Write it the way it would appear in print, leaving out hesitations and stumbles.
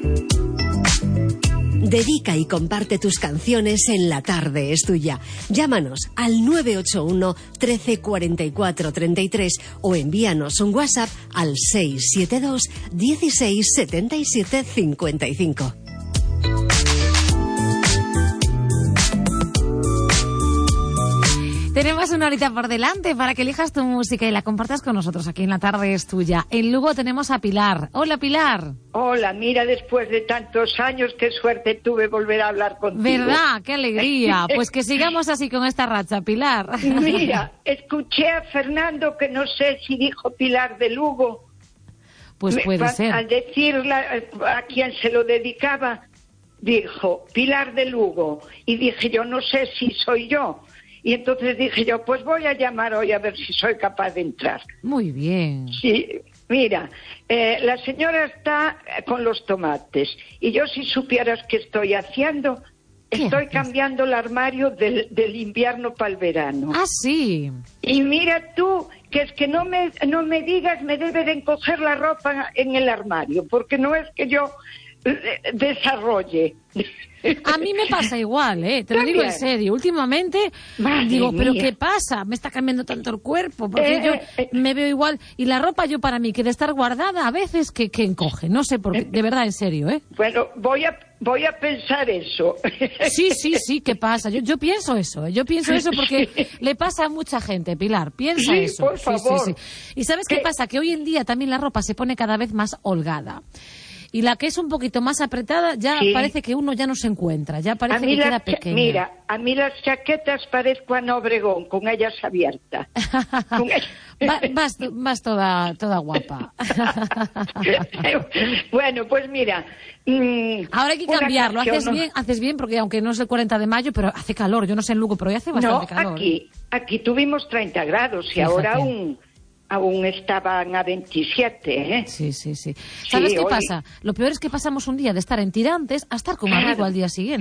Dedica y comparte tus canciones en La Tarde es Tuya. Llámanos al 981 13 44 33 o envíanos un WhatsApp al 672 16 77 55. Tenemos una horita por delante para que elijas tu música y la compartas con nosotros aquí en La Tarde es Tuya. En Lugo tenemos a Pilar. Hola, Pilar. Hola, mira, después de tantos años, qué suerte tuve volver a hablar contigo. ¿Verdad? ¡Qué alegría! Pues que sigamos así con esta racha, Pilar. Mira, escuché a Fernando, que no sé si dijo Pilar de Lugo. Pues puede ser. Al decirla a quien se lo dedicaba, dijo Pilar de Lugo. Y dije yo, no sé si soy yo. Y entonces dije yo, pues voy a llamar hoy a ver si soy capaz de entrar. Muy bien. Sí, mira, la señora está con los tomates. Y yo, si supieras qué estoy haciendo, estoy cambiando el armario del invierno para el verano. Ah, sí. Y mira tú, que es que no me digas, me debe de encoger la ropa en el armario, porque no es que yo desarrolle. A mí me pasa igual, te lo digo en serio. Últimamente digo, ¿pero qué pasa? Me está cambiando tanto el cuerpo, porque yo me veo igual. Y la ropa, yo para mí, que de estar guardada, a veces que encoge. No sé por qué, de verdad, en serio, Bueno, voy a pensar eso. Sí, ¿qué pasa? Yo pienso eso, porque le pasa a mucha gente, Pilar. Piensa eso. Por favor. Sí. ¿Y sabes qué pasa? Que hoy en día también la ropa se pone cada vez más holgada. Y la que es un poquito más apretada, ya parece que uno ya no se encuentra, ya parece que queda pequeña. Mira, a mí las chaquetas parezco Ana Obregón, con ellas abiertas. Vas toda guapa. Bueno, pues mira. Ahora hay que cambiarlo, haces bien, porque aunque no es el 40 de mayo, pero hace calor, yo no sé en Lugo, pero hoy hace bastante calor. Aquí tuvimos 30 grados y ahora aún estaban a 27, Sí. ¿Sabes qué pasa? Lo peor es que pasamos un día de estar en tirantes a estar con abrigo al día siguiente.